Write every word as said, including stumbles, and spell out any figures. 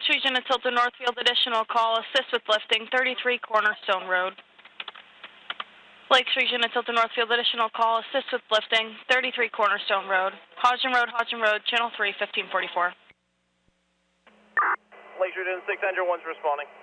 Lakes Region at Tilton Northfield, additional call, assist with lifting, thirty-three Cornerstone Road. Lakes Region at Tilton Northfield, additional call, assist with lifting, thirty-three Cornerstone Road. Hodgson Road, Hodgson Road, Channel three, fifteen forty-four. Lakes Region six hundred, one's responding.